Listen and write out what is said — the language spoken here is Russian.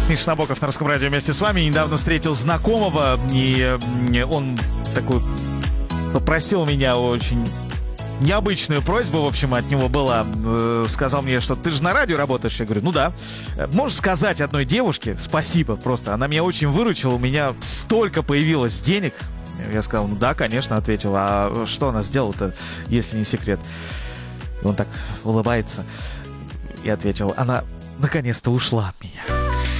Миша Набоков на Русском радио вместе с вами. Недавно встретил знакомого, и он такой попросил меня очень необычную просьбу, в общем, от него была. Сказал мне, что ты же на радио работаешь. Я говорю, ну да. Можешь сказать одной девушке спасибо просто. Она меня очень выручила, у меня столько появилось денег. Я сказал, ну да, конечно, ответил. А что она сделала-то, если не секрет? И он так улыбается и ответил, она наконец-то ушла от меня.